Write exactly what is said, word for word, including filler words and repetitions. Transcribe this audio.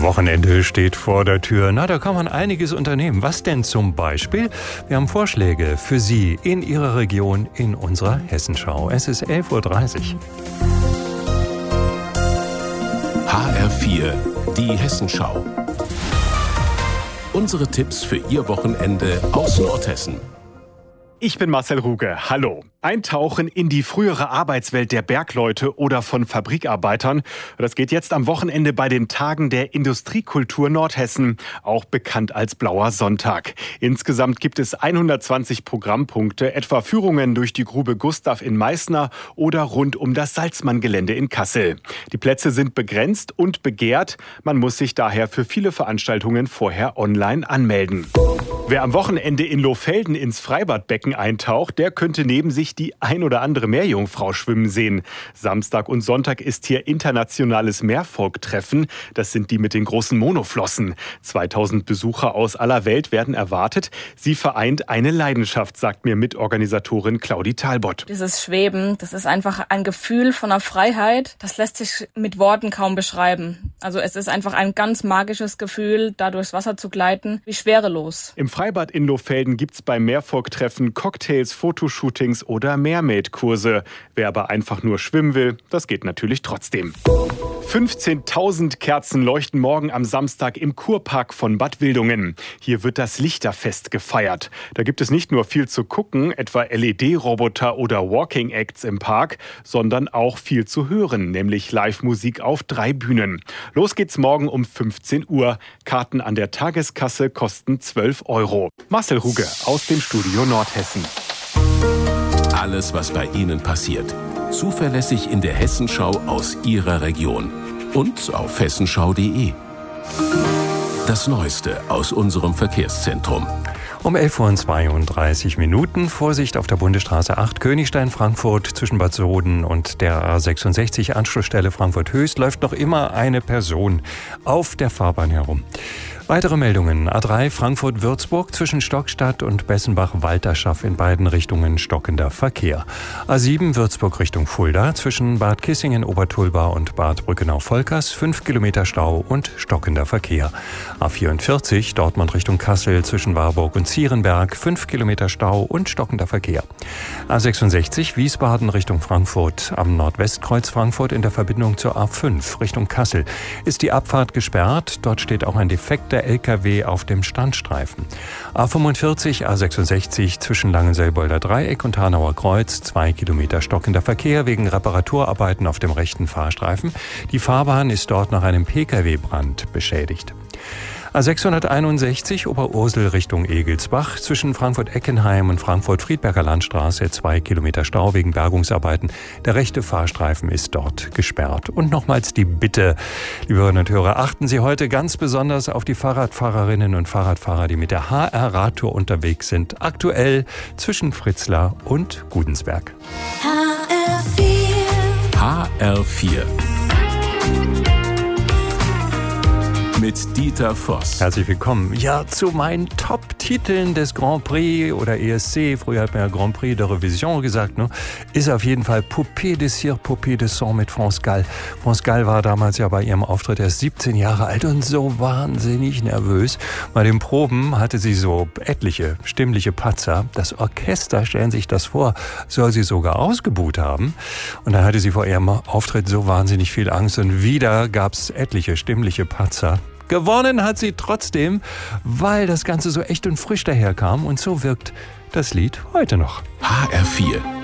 Wochenende steht vor der Tür. Na, da kann man einiges unternehmen. Was denn zum Beispiel? Wir haben Vorschläge für Sie in Ihrer Region in unserer Hessenschau. Es ist elf Uhr dreißig. H R vier, die Hessenschau. Unsere Tipps für Ihr Wochenende aus Nordhessen. Ich bin Marcel Ruge. Hallo. Eintauchen in die frühere Arbeitswelt der Bergleute oder von Fabrikarbeitern. Das geht jetzt am Wochenende bei den Tagen der Industriekultur Nordhessen, auch bekannt als Blauer Sonntag. Insgesamt gibt es hundertzwanzig Programmpunkte, etwa Führungen durch die Grube Gustav in Meißner oder rund um das Salzmann-Gelände in Kassel. Die Plätze sind begrenzt und begehrt. Man muss sich daher für viele Veranstaltungen vorher online anmelden. Wer am Wochenende in Lohfelden ins Freibadbecken eintaucht, der könnte neben sich die ein oder andere Meerjungfrau schwimmen sehen. Samstag und Sonntag ist hier internationales Meervolktreffen. Das sind die mit den großen Monoflossen. zweitausend Besucher aus aller Welt werden erwartet. Sie vereint eine Leidenschaft, sagt mir Mitorganisatorin Claudi Talbott. Dieses Schweben, das ist einfach ein Gefühl von einer Freiheit. Das lässt sich mit Worten kaum beschreiben. Also es ist einfach ein ganz magisches Gefühl, da durchs Wasser zu gleiten, wie schwerelos. Im Freibad in Lohfelden gibt's beim Meervolktreffen Cocktails, Fotoshootings oder Mermaid-Kurse. Wer aber einfach nur schwimmen will, das geht natürlich trotzdem. fünfzehntausend Kerzen leuchten morgen am Samstag im Kurpark von Bad Wildungen. Hier wird das Lichterfest gefeiert. Da gibt es nicht nur viel zu gucken, etwa L E D-Roboter oder Walking-Acts im Park, sondern auch viel zu hören, nämlich Live-Musik auf drei Bühnen. Los geht's morgen um fünfzehn Uhr. Karten an der Tageskasse kosten zwölf Euro. Marcel Ruge aus dem Studio Nordhessen. Alles, was bei Ihnen passiert. Zuverlässig in der Hessenschau aus Ihrer Region. Und auf hessenschau punkt de. Das Neueste aus unserem Verkehrszentrum. Um elf Uhr zweiunddreißig Minuten. Vorsicht auf der Bundesstraße acht Königstein-Frankfurt zwischen Bad Soden und der A sechsundsechzig Anschlussstelle Frankfurt-Höchst läuft noch immer eine Person auf der Fahrbahn herum. Weitere Meldungen. A drei Frankfurt-Würzburg zwischen Stockstadt und Bessenbach-Walterschaft in beiden Richtungen stockender Verkehr. A sieben Würzburg Richtung Fulda zwischen Bad Kissingen-Obertulba und Bad Brückenau-Volkers fünf Kilometer Stau und stockender Verkehr. A vierundvierzig Dortmund Richtung Kassel zwischen Warburg und Zierenberg fünf Kilometer Stau und stockender Verkehr. A sechsundsechzig Wiesbaden Richtung Frankfurt am Nordwestkreuz Frankfurt in der Verbindung zur A fünf Richtung Kassel ist die Abfahrt gesperrt. Dort steht auch ein defekter L K W auf dem Standstreifen. A fünfundvierzig, A sechsundsechzig zwischen Langenselbolder Dreieck und Hanauer Kreuz, zwei Kilometer stockender Verkehr wegen Reparaturarbeiten auf dem rechten Fahrstreifen. Die Fahrbahn ist dort nach einem P K W-Brand beschädigt. A sechshunderteinundsechzig Oberursel Richtung Egelsbach zwischen Frankfurt-Eckenheim und Frankfurt-Friedberger Landstraße zwei Kilometer Stau wegen Bergungsarbeiten. Der rechte Fahrstreifen ist dort gesperrt. Und nochmals die Bitte, liebe Hörerinnen und Hörer, achten Sie heute ganz besonders auf die Fahrradfahrerinnen und Fahrradfahrer, die mit der H R-Radtour unterwegs sind. Aktuell zwischen Fritzlar und Gudensberg. H R vier. H R vier. Mit Dieter Voss. Herzlich willkommen. Ja, zu meinen Top-Titeln des Grand Prix oder E S C, früher hat man ja Grand Prix de Revision gesagt, ne, ist auf jeden Fall Poupée de Cire, Poupée de Sang mit France Gall. France Gall war damals ja bei ihrem Auftritt erst siebzehn Jahre alt und so wahnsinnig nervös. Bei den Proben hatte sie so etliche stimmliche Patzer. Das Orchester, stellen Sie sich das vor, soll sie sogar ausgebuht haben. Und dann hatte sie vor ihrem Auftritt so wahnsinnig viel Angst und wieder gab es etliche stimmliche Patzer. Gewonnen hat sie trotzdem, weil das Ganze so echt und frisch daherkam und so wirkt das Lied heute noch. H R vier.